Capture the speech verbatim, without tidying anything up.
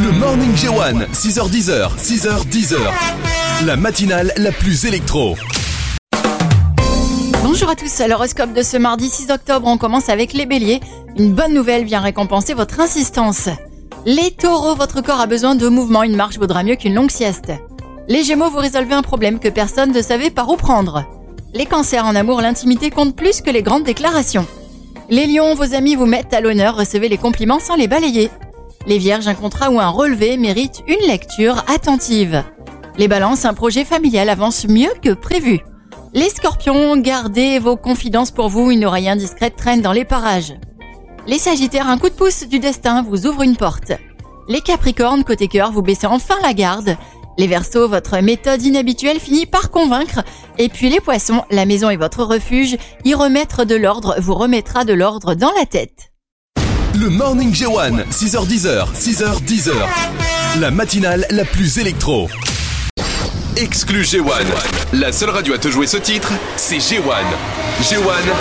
Le Morning G un, six heures dix, six heures dix. La matinale la plus électro. Bonjour à tous, à l'horoscope de ce mardi six octobre, on commence avec les béliers. Une bonne nouvelle vient récompenser votre insistance. Les taureaux, votre corps a besoin de mouvement, une marche vaudra mieux qu'une longue sieste. Les gémeaux, vous résolvez un problème que personne ne savait par où prendre. Les cancers, en amour, l'intimité compte plus que les grandes déclarations. Les lions, vos amis vous mettent à l'honneur, recevez les compliments sans les balayer. Les vierges, un contrat ou un relevé mérite une lecture attentive. Les balances, un projet familial avance mieux que prévu. Les scorpions, gardez vos confidences pour vous, une oreille indiscrète traîne dans les parages. Les sagittaires, un coup de pouce du destin vous ouvre une porte. Les capricornes, côté cœur, vous baissez enfin la garde. Les verseaux, votre méthode inhabituelle finit par convaincre. Et puis les poissons, la maison est votre refuge, y remettre de l'ordre vous remettra de l'ordre dans la tête. Le Morning G un, six heures dix, six heures dix. La matinale la plus électro. Exclu G un. La seule radio à te jouer ce titre, c'est G un. G un.